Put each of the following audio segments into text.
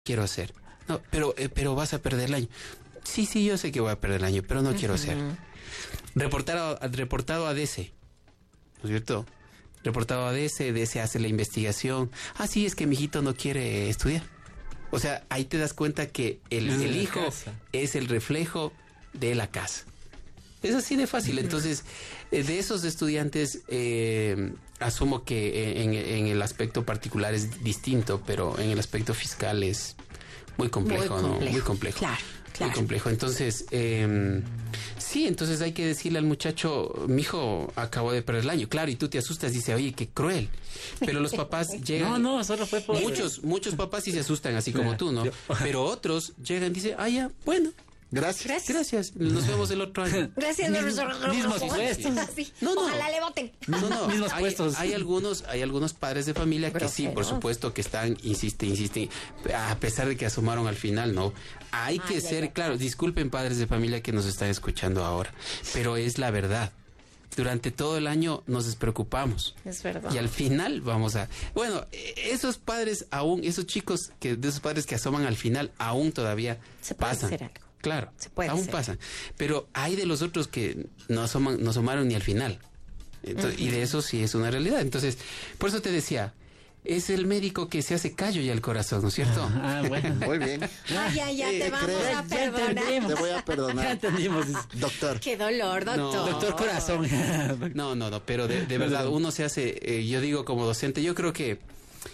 quiero hacer. No, pero vas a perder el año. Sí, yo sé que voy a perder el año, pero no quiero hacer. Reportado a DC, ¿no es cierto? Reportado a DC hace la investigación. Sí, es que mi hijito no quiere estudiar. O sea, ahí te das cuenta que el hijo es el reflejo de la casa. Es así de fácil. Entonces, de esos estudiantes, asumo que en el aspecto particular es distinto, pero en el aspecto fiscal es muy complejo, ¿no? Muy complejo. Claro. Muy complejo. Entonces, sí, entonces hay que decirle al muchacho, mi hijo acabó de perder el año. Claro, y tú te asustas, dice, oye, qué cruel. Pero los papás llegan. No, solo fue por... Muchos papás sí se asustan, así como tú, ¿no? Pero otros llegan y dicen, ya, bueno. Gracias. Nos vemos el otro año. Gracias, mismos puestos. No. Ojalá le voten. No. Mismos puestos. Hay algunos padres de familia que sí, por supuesto, que están, insisten, a pesar de que asomaron al final, ¿no? Hay que ser, claro, disculpen padres de familia que nos están escuchando ahora, pero es la verdad. Durante todo el año nos despreocupamos. Es verdad. Y al final vamos a... Bueno, esos padres aún, esos chicos, de esos padres que asoman al final, aún todavía se puede pasan. Hacer algo. Claro, aún pasan. Pero hay de los otros que no asomaron ni al final. Entonces, y de eso sí es una realidad. Entonces, por eso te decía, es el médico que se hace callo ya al corazón, ¿no es cierto? Bueno. Muy bien. Ya te vamos a perdonar. Te voy a perdonar. Ya entendimos. Doctor. Qué dolor, doctor. Doctor corazón. No, pero de verdad, uno se hace, yo digo como docente, yo creo que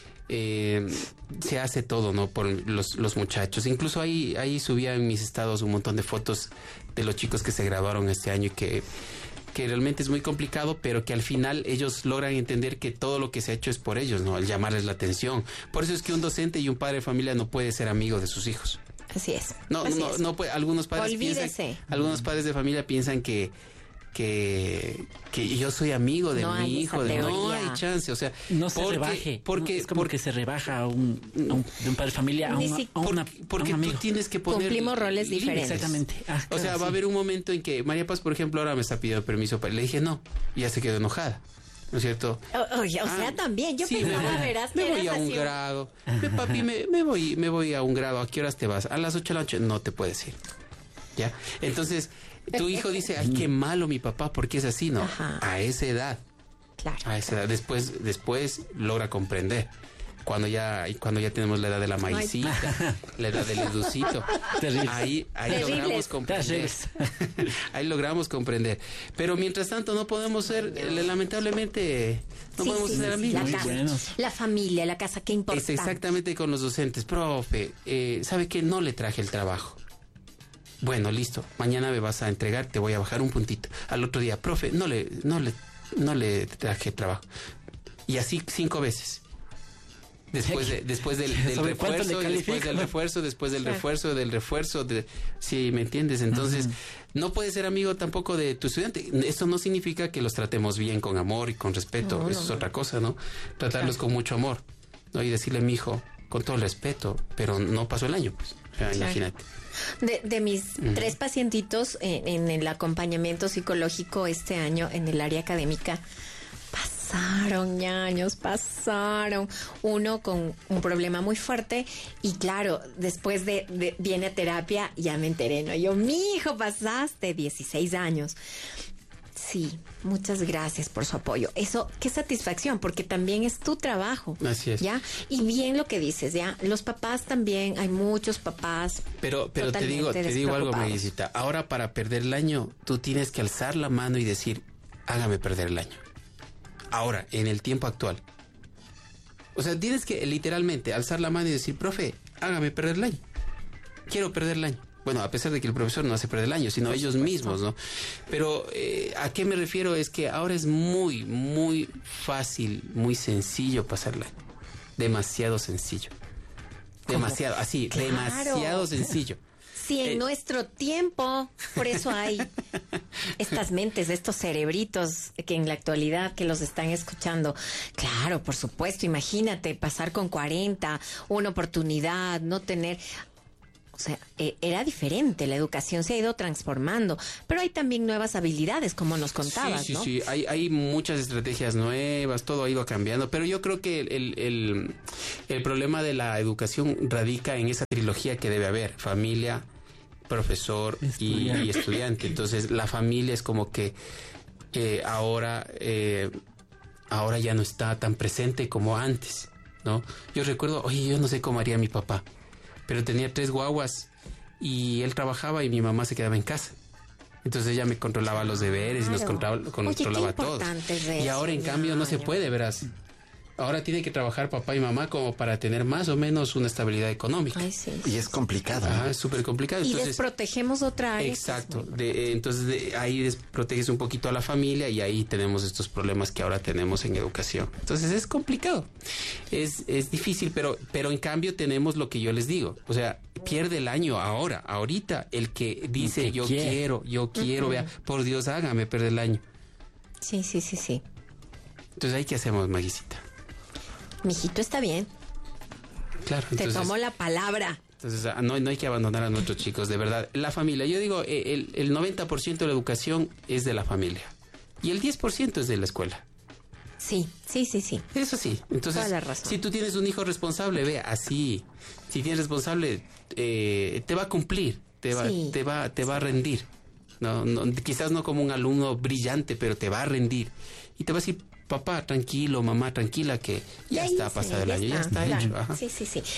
se hace todo, ¿no? Por los muchachos. Incluso ahí subía en mis estados un montón de fotos de los chicos que se graduaron este año y que realmente es muy complicado, pero que al final ellos logran entender que todo lo que se ha hecho es por ellos, ¿no? Al llamarles la atención. Por eso es que un docente y un padre de familia no puede ser amigo de sus hijos. Así es. No puede. Algunos padres de familia piensan que yo soy amigo de mi hijo, no hay chance, o sea, no se rebaje, porque es como que se rebaja de un padre de familia a un amigo. Tú tienes que poner cumplimos roles diferentes. Exactamente. O sea, va a haber un momento en que María Paz, por ejemplo, ahora me está pidiendo permiso, le dije no, y ya se quedó enojada. ¿No es cierto? O sea, también. Yo pensaba, verás, me voy a un grado. Papi, me voy a un grado. ¿A qué horas te vas? A las 8 de la noche. No te puedes ir. ¿Ya? Entonces, tu hijo dice, ay, qué malo mi papá, porque es así, ¿no? Ajá. A esa edad. Claro. A esa edad. Después logra comprender. Cuando ya tenemos la edad de la maicita, la edad del educito, ahí logramos comprender. Ahí logramos comprender. Pero mientras tanto no podemos ser, lamentablemente, podemos ser amigos. La familia, la casa, qué importante. Es exactamente con los docentes. Profe, ¿sabe qué? No le traje el trabajo. Bueno, listo. Mañana me vas a entregar, te voy a bajar un puntito. Al otro día, profe, no le traje el trabajo. Y así 5 veces. Después del refuerzo, sí, ¿me entiendes? Entonces, no puedes ser amigo tampoco de tu estudiante. Esto no significa que los tratemos bien, con amor y con respeto. Eso es otra cosa, ¿no? Tratarlos con mucho amor, ¿no? Y decirle, mi hijo, con todo el respeto, pero no pasó el año, pues. O sea, imagínate. De mis 3 pacientitos en el acompañamiento psicológico este año en el área académica, pasaron uno con un problema muy fuerte y claro, después de viene a terapia, ya me enteré, ¿no? Yo, mi hijo, pasaste 16 años. Sí, muchas gracias por su apoyo. Eso, qué satisfacción, porque también es tu trabajo. Así es. ¿Ya? Y bien lo que dices, ¿ya? Los papás también, hay muchos papás. Pero te digo algo, Maguicita. Ahora, para perder el año, tú tienes que alzar la mano y decir, hágame perder el año. Ahora, en el tiempo actual. O sea, tienes que literalmente alzar la mano y decir, profe, hágame perder el año. Quiero perder el año. Bueno, a pesar de que el profesor no hace perder el año, sino ellos mismos, ¿no? Pero ¿a qué me refiero? Es que ahora es muy, muy fácil, muy sencillo pasar el año. Demasiado sencillo. Demasiado, así, claro. Demasiado sencillo. Sí, en nuestro tiempo, por eso hay estas mentes, estos cerebritos que en la actualidad que los están escuchando. Claro, por supuesto, imagínate pasar con 40, una oportunidad, no tener... O sea, era diferente, la educación se ha ido transformando, pero hay también nuevas habilidades, como nos contabas, ¿no? Sí, hay muchas estrategias nuevas, todo ha ido cambiando, pero yo creo que el problema de la educación radica en esa trilogía que debe haber: familia, profesor y estudiante. Entonces, la familia es como que ahora ya no está tan presente como antes, ¿no? Yo recuerdo, oye, yo no sé cómo haría mi papá, pero tenía 3 guaguas y él trabajaba y mi mamá se quedaba en casa. Entonces ella me controlaba los deberes y nos controlaba todo. Y ahora, en cambio, no se puede, verás. Ahora tiene que trabajar papá y mamá como para tener más o menos una estabilidad económica. Ay, sí. Y es complicado. Es súper complicado. Y desprotegemos otra área. Exacto. Entonces ahí desproteges un poquito a la familia y ahí tenemos estos problemas que ahora tenemos en educación. Entonces es complicado. Es difícil, pero en cambio tenemos lo que yo les digo. O sea, pierde el año ahorita, el que dice yo quiero, vea, por Dios, hágame perder el año. Sí. Entonces, ¿ahí qué hacemos, Maguisita? Mijito, está bien. Claro. Te tomo la palabra. Entonces, no hay que abandonar a nuestros chicos, de verdad. La familia, yo digo, el 90% de la educación es de la familia y el 10% es de la escuela. Sí. Eso sí. Entonces, toda la razón. Si tú tienes un hijo responsable, ve así. Si tienes responsable, te va a cumplir, te va a rendir. No, quizás no como un alumno brillante, pero te va a rendir. Y te va a decir: papá, tranquilo, mamá, tranquila, que ya está pasado el año, ya está hecho. Ajá. Sí.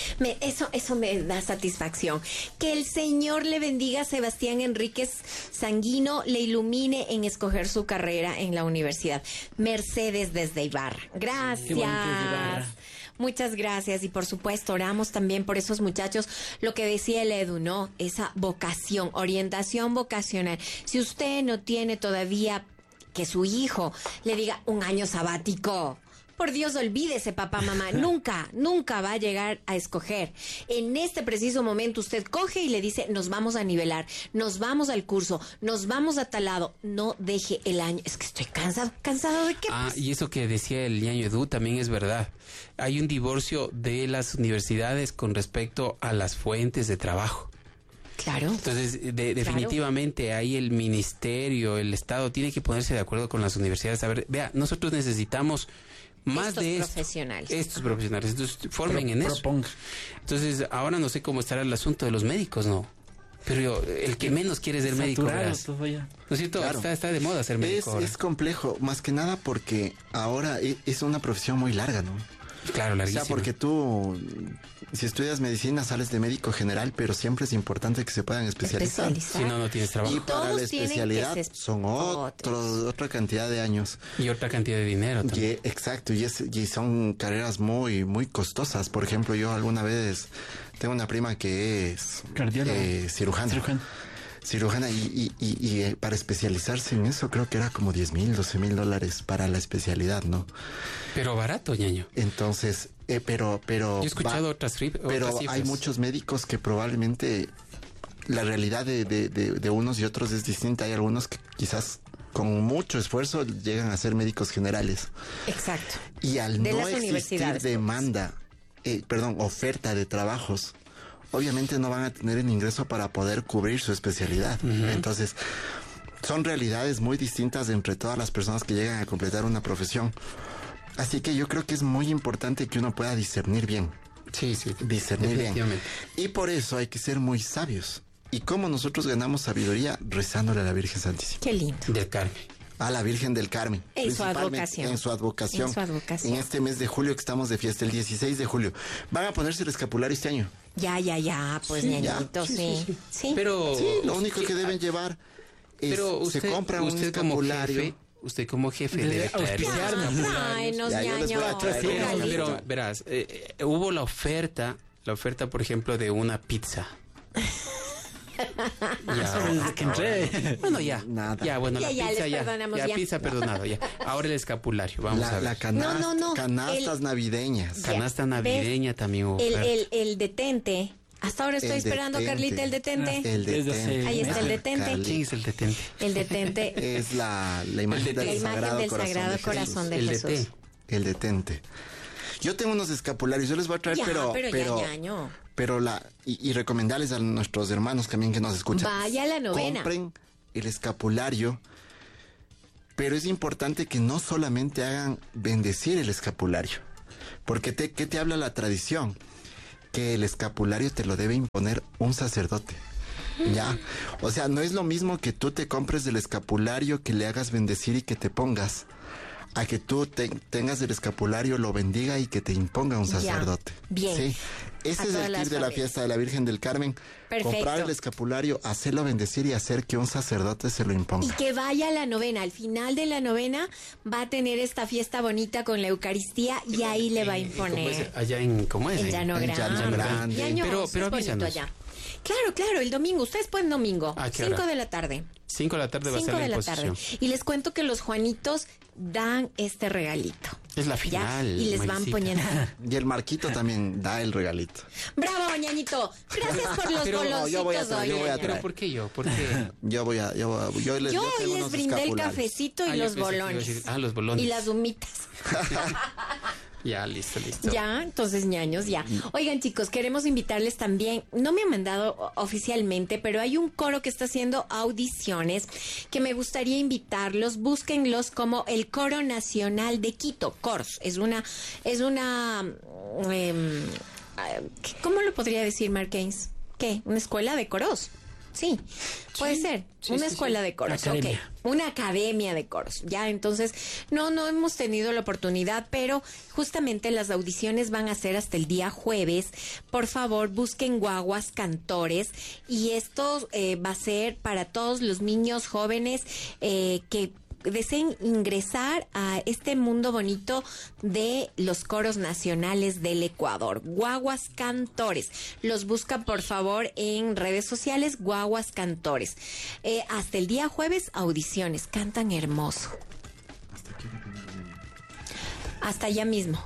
Eso me da satisfacción. Que el Señor le bendiga a Sebastián Enríquez Sanguino, le ilumine en escoger su carrera en la universidad. Mercedes desde Ibarra. Gracias. Muchas gracias. Y por supuesto, oramos también por esos muchachos, lo que decía el Edu, ¿no? Esa vocación, orientación vocacional. Si usted no tiene todavía que su hijo le diga un año sabático, por Dios, olvídese, papá, mamá, nunca va a llegar a escoger. En este preciso momento usted coge y le dice: nos vamos a nivelar, nos vamos al curso, nos vamos a tal lado. No deje el año. Es que estoy cansado de qué. Y eso que decía el ñaño Edu también es verdad. Hay un divorcio de las universidades con respecto a las fuentes de trabajo. Claro. Entonces, definitivamente ahí el ministerio, el Estado tiene que ponerse de acuerdo con las universidades. A ver, vea, nosotros necesitamos más estos de profesionales. Estos profesionales. Entonces, formen en eso. Entonces, ahora no sé cómo estará el asunto de los médicos, ¿no? Pero el que menos quiere ser médico, ¿verdad? ¿No es cierto? Claro. Está de moda ser médico. Es complejo, más que nada porque ahora es una profesión muy larga, ¿no? Claro, larguísimo. O sea, porque tú, si estudias medicina, sales de médico general, pero siempre es importante que se puedan especializar. Si no tienes trabajo. Y para la especialidad son otra cantidad de años. Y otra cantidad de dinero también. Exacto, y son carreras muy, muy costosas. Por ejemplo, yo alguna vez tengo una prima que es cirujana y para especializarse en eso creo que era como $10,000, $12,000 para la especialidad, ¿no? Pero barato, ñaño. Entonces, pero yo he escuchado otras cifras. Hay muchos médicos que probablemente la realidad de unos y otros es distinta. Hay algunos que quizás con mucho esfuerzo llegan a ser médicos generales. Exacto. Y al no existir oferta de trabajos, obviamente no van a tener el ingreso para poder cubrir su especialidad. Entonces, son realidades muy distintas entre todas las personas que llegan a completar una profesión. Así que yo creo que es muy importante que uno pueda discernir bien. Sí, discernir bien. Y por eso hay que ser muy sabios. ¿Y cómo nosotros ganamos sabiduría? Rezándole a la Virgen Santísima. Qué lindo. Del Carmen. A la Virgen del Carmen. En su advocación. En su advocación. En este mes de julio que estamos de fiesta, el 16 de julio. ¿Van a ponerse el escapulario este año? Ya, pues, ñañito, sí. Pero lo único que deben llevar es, se compra un escapulario. Usted como jefe debe auspiciarme. Ay, nos ñaño. Pero verás, hubo la oferta, por ejemplo, de una pizza. Bueno, ya. Nada. Ya, bueno, la pizza ya. Pizza perdonado, ya. Ahora el escapulario, vamos a ver. La canastas navideñas. Canasta navideña también hubo. El detente. Hasta ahora estoy esperando, Carlita, el detente. Ahí está el detente. ¿Quién es el detente? El detente es la imagen del Sagrado Corazón de Jesús. El detente. Yo tengo unos escapularios, yo les voy a traer, Pero y recomendarles a nuestros hermanos también que nos escuchan. Vaya a la novena. Compren el escapulario, pero es importante que no solamente hagan bendecir el escapulario. Porque ¿qué te habla la tradición? Que el escapulario te lo debe imponer un sacerdote. Ya, o sea, no es lo mismo que tú te compres el escapulario, que le hagas bendecir y que te pongas, a que tú tengas el escapulario, lo bendiga y que te imponga un sacerdote. Ya. Bien. Sí. Ese es el tip de la fiesta de la Virgen del Carmen. Perfecto. Comprar el escapulario, hacerlo bendecir y hacer que un sacerdote se lo imponga. Y que vaya a la novena. Al final de la novena va a tener esta fiesta bonita con la Eucaristía y ahí le va a imponer. Allá en, ¿cómo es? En Llano Grande. Pero avísanos. Allá. Claro, el domingo. Ustedes pueden domingo. ¿A qué 5 hora? de la tarde. 5 de la tarde va a ser la imposición. Y les cuento que los Juanitos dan este regalito. Es la final. ¿Ya? Y les van poniendo. Y el Marquito también da el regalito. ¡Bravo, ñañito! Gracias por los boloncitos yo voy a traer. ¿Pero por qué yo? ¿Por qué? Yo les brindé el cafecito y los bolones. Los bolones. Y las humitas. Ya, listo. Ya, entonces, ñaños, ya. Oigan, chicos, queremos invitarles también, no me han mandado oficialmente, pero hay un coro que está haciendo audiciones que me gustaría invitarlos. Búsquenlos como el Coro Nacional de Quito, CORS. Es una ¿cómo lo podría decir, Marquez? ¿Qué? ¿Una escuela de coros? Sí, puede ser. Una escuela de coros, academia. Una academia de coros. Ya, entonces, no hemos tenido la oportunidad, pero justamente las audiciones van a ser hasta el día jueves. Por favor, busquen Guaguas Cantores y esto va a ser para todos los niños jóvenes que deseen ingresar a este mundo bonito de los coros nacionales del Ecuador. Guaguas Cantores. Los buscan, por favor, en redes sociales, Guaguas Cantores. Hasta el día jueves, audiciones. Cantan hermoso. Hasta allá mismo.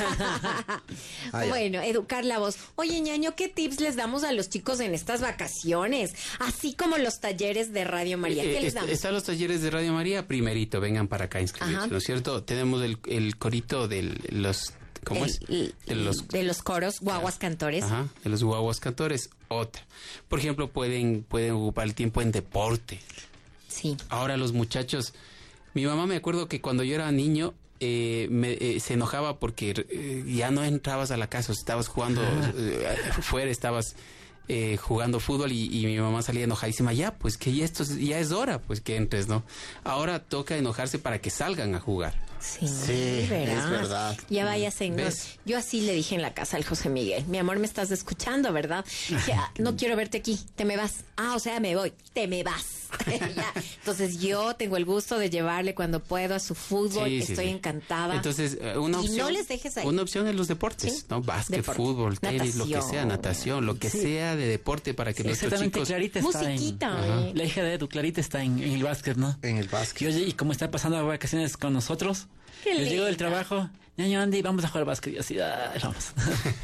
Bueno, educar la voz. Oye, ñaño, ¿qué tips les damos a los chicos en estas vacaciones? Así como los talleres de Radio María. ¿Qué les damos? Están los talleres de Radio María. Primerito, vengan para acá a inscribirse, Ajá. ¿no es cierto? Tenemos el corito de los... ¿Cómo es? De los coros, Guaguas Cantores. Ajá, de los Guaguas Cantores. Otra. Por ejemplo, pueden ocupar el tiempo en deporte. Sí. Ahora los muchachos... Mi mamá, me acuerdo que cuando yo era niño... se enojaba porque ya no entrabas a la casa, estabas jugando fuera, estabas jugando fútbol y mi mamá salía enojadísima, ya, pues que ya es hora, pues que entres, ¿no? Ahora toca enojarse para que salgan a jugar. Sí, es verdad. Ya váyase. No, yo así le dije en la casa al José Miguel, mi amor, me estás escuchando, ¿verdad? Dije, no quiero verte aquí, te me vas. O sea, me voy, te me vas. Ya. Entonces yo tengo el gusto de llevarle cuando puedo a su fútbol, estoy encantada. Entonces, una opción, y no les dejes ahí. Una opción en los deportes, ¿sí? ¿No? Básquet, fútbol, tenis, lo que sea, natación, lo que sea de deporte para que nuestros chicos... Clarita está la hija de Edu, Clarita está en el básquet, ¿no? En el básquet. Y oye, y como está pasando vacaciones con nosotros, yo llego del trabajo, ñaño, Andy, vamos a jugar básquet. Y así, vamos.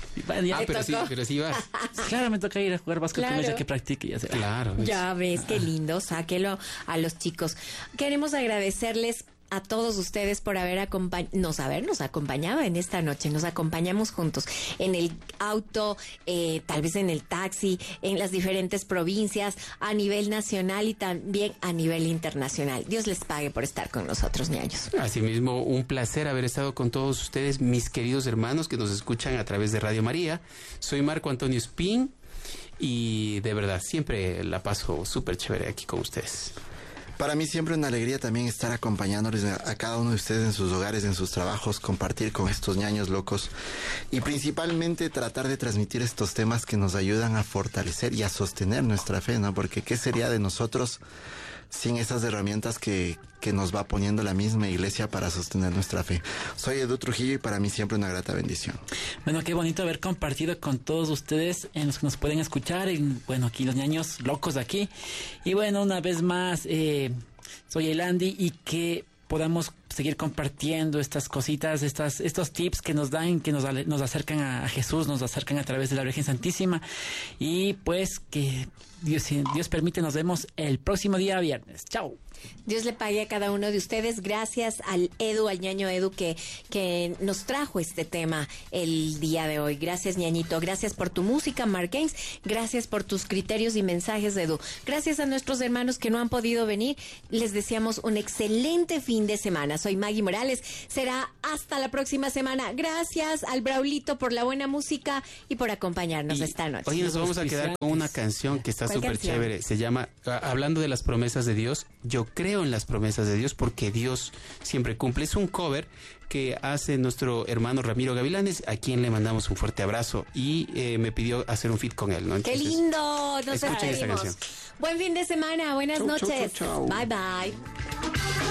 pero sí vas. Claro, me toca ir a jugar básquet con ella que practique. Ya, claro. Ya ves, qué lindo, sáquelo a los chicos. Queremos agradecerles a todos ustedes por habernos acompañado en esta noche. Nos acompañamos juntos en el auto, tal vez en el taxi, en las diferentes provincias, a nivel nacional y también a nivel internacional. Dios les pague por estar con nosotros, ñaños. Asimismo, un placer haber estado con todos ustedes, mis queridos hermanos que nos escuchan a través de Radio María. Soy Marco Antonio Espín y de verdad siempre la paso súper chévere aquí con ustedes. Para mí siempre una alegría también estar acompañándoles a cada uno de ustedes en sus hogares, en sus trabajos, compartir con estos ñaños locos y principalmente tratar de transmitir estos temas que nos ayudan a fortalecer y a sostener nuestra fe, ¿no? Porque ¿qué sería de nosotros sin esas herramientas que nos va poniendo la misma iglesia para sostener nuestra fe? Soy Edu Trujillo y para mí siempre una grata bendición. Bueno, qué bonito haber compartido con todos ustedes, en los que nos pueden escuchar, aquí los ñaños locos de aquí. Y bueno, una vez más, soy el Andy y que podamos seguir compartiendo estas cositas, estos tips que nos dan, que nos acercan a Jesús, nos acercan a través de la Virgen Santísima. Y pues que si Dios permite, nos vemos el próximo día viernes. Chao. Dios le pague a cada uno de ustedes. Gracias al ñaño Edu, que nos trajo este tema el día de hoy. Gracias, ñañito. Gracias por tu música, Mark Gaines. Gracias por tus criterios y mensajes, Edu. Gracias a nuestros hermanos que no han podido venir. Les deseamos un excelente fin de semana. Soy Maggie Morales. Será hasta la próxima semana. Gracias al Braulito por la buena música y por acompañarnos esta noche. Hoy nos vamos a quedar con una canción que está súper chévere. Se llama, hablando de las promesas de Dios, yo creo en las promesas de Dios porque Dios siempre cumple. Es un cover que hace nuestro hermano Ramiro Gavilanes, a quien le mandamos un fuerte abrazo, y me pidió hacer un feat con él, ¿no? Entonces, ¡qué lindo! Nos escuchen esta despedimos. canción. Buen fin de semana, buenas noches. Chau. Bye bye.